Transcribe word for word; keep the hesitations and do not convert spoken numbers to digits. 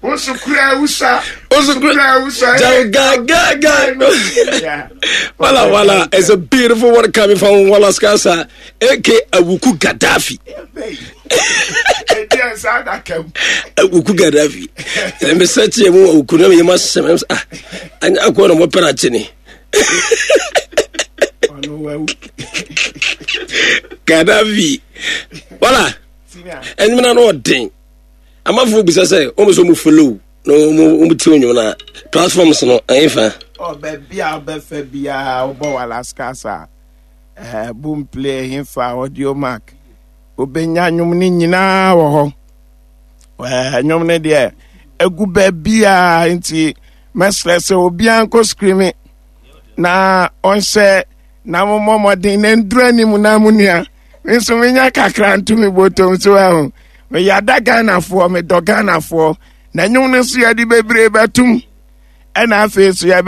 Osukura usa. Osukura usa. Ga ga ga. Wala wala. It's a beautiful one coming from Wallace Casa. A K Awuku Gaddafi. Awuku Gaddafi. Let me search you. Awuku na yema sem. Ah. Anya akwa no operate Gaddafi. Wala. And me no thing. Amafo bisa say o mo so mo follow no mo mo ti onyo na platforms no ayefa oh baby a be fa bia obo Wallace Casa eh boom play him for audio mark obenya nwum ni nyina wo ho eh nwum ne de egu baby a nti mesle se obi anko screaming na on say na mo modin na ndurani mu na munia nso menya kakra ntumi botom so ahụ me yada Ghana for me do Ghana for na nyum ne so yadi bebre batum e na afi so ya